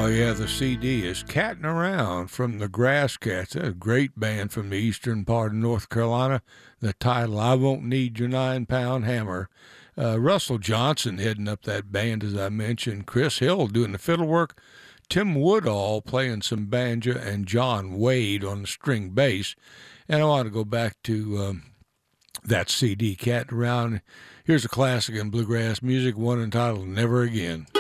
yeah, the CD is Cattin' Around from the Grass Cats, a great band from the eastern part of North Carolina. The title, I Won't Need Your 9 Pound Hammer. Russell Johnson heading up that band, as I mentioned. Chris Hill doing the fiddle work. Tim Woodall playing some banjo, and John Wade on the string bass. And I want to go back to that CD, Cattin' Around. Here's a classic in bluegrass music, one entitled Never Again.